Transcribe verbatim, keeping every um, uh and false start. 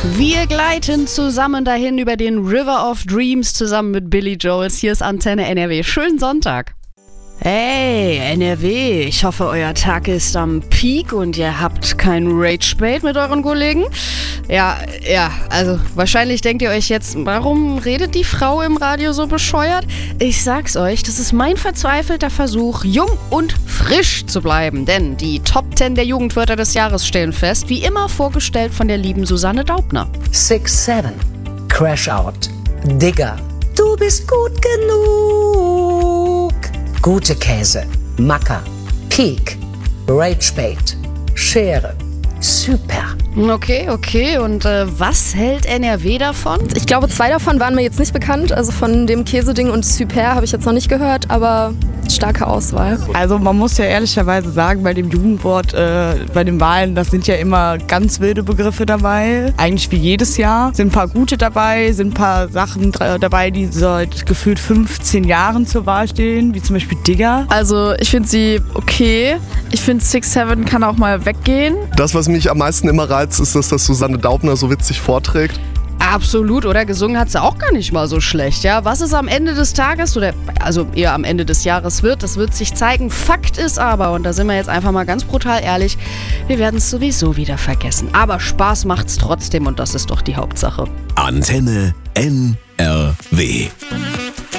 Wir gleiten zusammen dahin über den River of Dreams zusammen mit Billy Joel. Hier ist Antenne N R W. Schönen Sonntag. Hey, N R W, ich hoffe, euer Tag ist am Peak und ihr habt kein Rage-Bait mit euren Kollegen. Ja, ja, also wahrscheinlich denkt ihr euch jetzt, warum redet die Frau im Radio so bescheuert? Ich sag's euch, das ist mein verzweifelter Versuch, jung und frisch zu bleiben. Denn die Top zehn der Jugendwörter des Jahres stellen fest, wie immer vorgestellt von der lieben Susanne Daubner. six seven, Crash Out, Digger, du bist gut genug. Gute Käse, Macker, Peak, Ragebait, Schere, super. Okay, okay. Und äh, was hält N R W davon? Ich glaube, zwei davon waren mir jetzt nicht bekannt. Also von dem Käseding und Super habe ich jetzt noch nicht gehört, aber starke Auswahl. Also man muss ja ehrlicherweise sagen, bei dem Jugendwort, äh, bei den Wahlen, das sind ja immer ganz wilde Begriffe dabei. Eigentlich wie jedes Jahr. Sind ein paar gute dabei, sind ein paar Sachen dabei, die seit gefühlt fünfzehn Jahren zur Wahl stehen, wie zum Beispiel Digger. Also ich finde sie okay. Ich finde six seven kann auch mal weggehen. Das, was mich am meisten immer reizt, ist, dass das Susanne Daubner so witzig vorträgt. Absolut, oder? Gesungen hat sie auch gar nicht mal so schlecht, ja? Was es am Ende des Tages, oder also eher am Ende des Jahres wird, das wird sich zeigen. Fakt ist aber, und da sind wir jetzt einfach mal ganz brutal ehrlich, wir werden es sowieso wieder vergessen. Aber Spaß macht's trotzdem und das ist doch die Hauptsache. Antenne N R W.